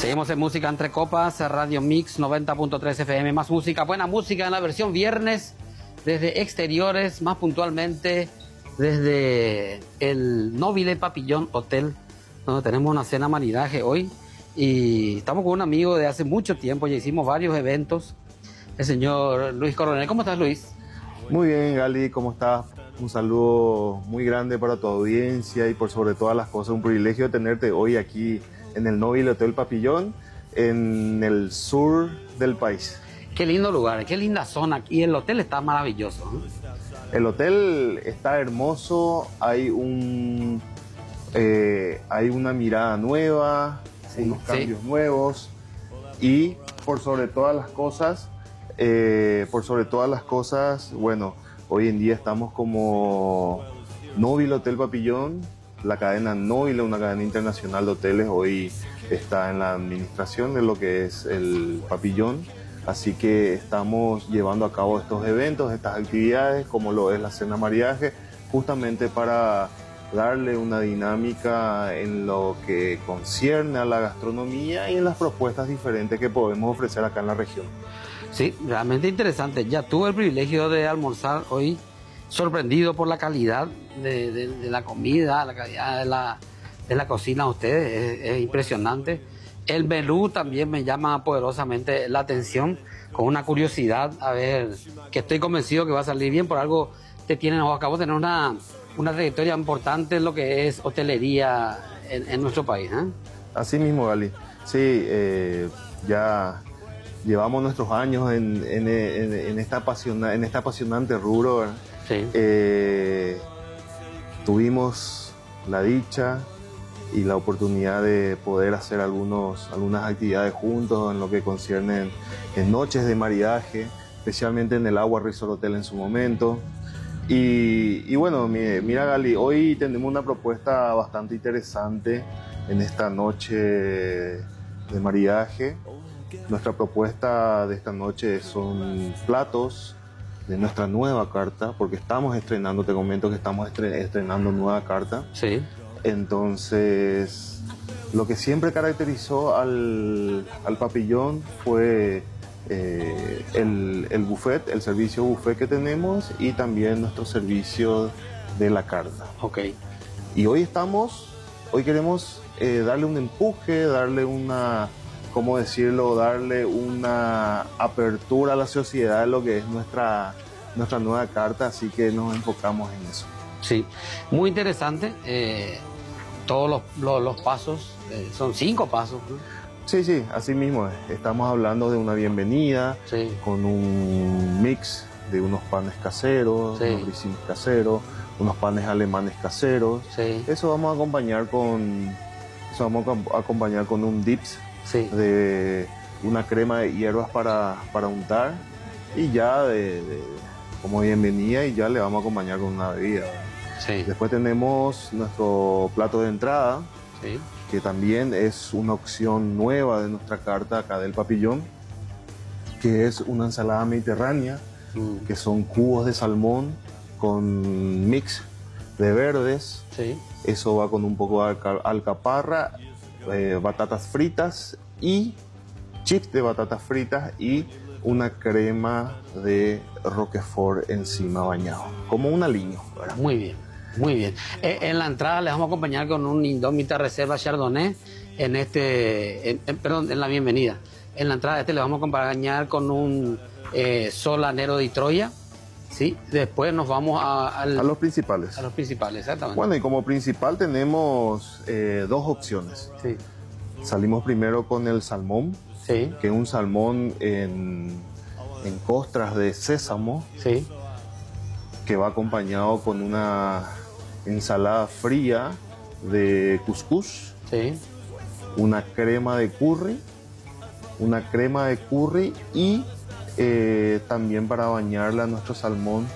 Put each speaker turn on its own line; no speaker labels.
Seguimos en Música Entre Copas, Radio Mix 90.3 FM, más música, buena música en la versión viernes, desde exteriores, más puntualmente desde el Nobile Papillón Hotel, donde tenemos una cena maridaje hoy, y estamos con un amigo de hace mucho tiempo, ya hicimos varios eventos, el señor Luis Coronel. ¿Cómo estás, Luis?
Muy bien, Gali, ¿cómo estás? Un saludo muy grande para tu audiencia y por sobre todas las cosas, un privilegio tenerte hoy aquí en el Nobile Hotel Papillón, en el sur del país.
Qué lindo lugar, qué linda zona, y el hotel está maravilloso, ¿no?
El hotel está hermoso, hay una mirada nueva,
Sí,
unos cambios nuevos y por sobre todas las cosas, bueno, hoy en día estamos como Nobile Hotel Papillón. La cadena Nobile, una cadena internacional de hoteles, hoy está en la administración de lo que es el pabellón, así que estamos llevando a cabo estos eventos, estas actividades, como lo es la cena maridaje, justamente para darle una dinámica en lo que concierne a la gastronomía y en las propuestas diferentes que podemos ofrecer acá en la región.
Sí, realmente interesante. Ya tuve el privilegio de almorzar hoy, sorprendido por la calidad de la comida, la calidad de la cocina de ustedes, es impresionante. El menú también me llama poderosamente la atención, con una curiosidad, a ver, que estoy convencido que va a salir bien. Por algo te tienen, o acabo de tener una trayectoria importante en lo que es hotelería en nuestro país, ¿eh?
Así mismo, Gali. Sí, ya llevamos nuestros años en este apasionante rubro, ¿verdad?
Sí.
Tuvimos la dicha y la oportunidad de poder hacer algunas actividades juntos en lo que concierne en noches de maridaje, especialmente en el Agua Resort Hotel en su momento. Y bueno, mira, Gali, hoy tenemos una propuesta bastante interesante en esta noche de maridaje. Nuestra propuesta de esta noche son platos de nuestra nueva carta, porque estamos estrenando, te comento que estamos estrenando nueva carta.
Sí.
Entonces, lo que siempre caracterizó al pabellón fue el buffet, el servicio buffet que tenemos y también nuestro servicio de la carta.
Ok.
Y hoy queremos darle un empuje, darle una apertura a la sociedad de lo que es nuestra nueva carta, así que nos enfocamos en eso.
Sí, muy interesante. Todos los pasos, son 5 pasos, ¿no?
Sí, así mismo. Estamos hablando de una bienvenida,
Sí.
con un mix de unos panes caseros,
Sí.
unos grissini caseros, unos panes alemanes caseros.
Sí.
Eso vamos a acompañar con un dips,
Sí.
de una crema de hierbas para untar, y ya como bienvenida, y ya le vamos a acompañar con una bebida.
Sí.
Después tenemos nuestro plato de entrada,
Sí.
que también es una opción nueva de nuestra carta acá del Papillón, que es una ensalada mediterránea, que son cubos de salmón con mix de verdes.
Sí.
Eso va con un poco de alcaparra, batatas fritas y chips de batatas fritas y una crema de Roquefort encima bañado, como un aliño, ¿verdad?
Muy bien, muy bien. En la entrada les vamos a acompañar con un Indómita Reserva Chardonnay, en la bienvenida. En la entrada les vamos a acompañar con un Solanero de Troya, ¿sí? Después nos vamos a
los principales.
A los principales, exactamente.
Bueno, y como principal tenemos 2 opciones.
Sí.
Salimos primero con el salmón,
Sí.
que es un salmón en costras de sésamo,
Sí.
que va acompañado con una ensalada fría de cuscús,
Sí.
una crema de curry y también para bañarla a nuestro salmón